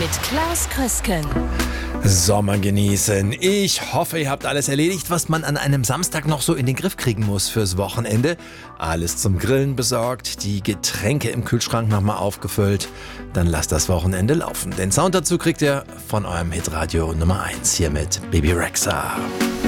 mit Klaus Krösken. Sommer genießen. Ich hoffe, ihr habt alles erledigt, was man an einem Samstag noch so in den Griff kriegen muss fürs Wochenende. Alles zum Grillen besorgt, die Getränke im Kühlschrank nochmal aufgefüllt. Dann lasst das Wochenende laufen. Den Sound dazu kriegt ihr von eurem Hitradio Nummer 1 hier mit Baby Rexha.